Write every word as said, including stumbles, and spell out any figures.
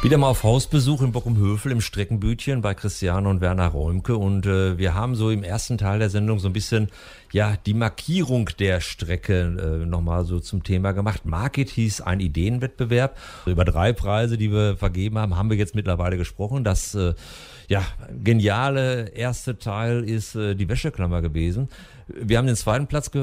Wieder mal auf Hausbesuch in Bockumhövel im Streckenbütchen bei Christiane und Werner Räumke und äh, wir haben so im ersten Teil der Sendung so ein bisschen ja die Markierung der Strecke äh, nochmal so zum Thema gemacht. Market hieß ein Ideenwettbewerb. Über drei Preise, die wir vergeben haben, haben wir jetzt mittlerweile gesprochen. Das äh, ja geniale erste Teil ist äh, die Wäscheklammer gewesen. Wir haben den zweiten Platz gehört.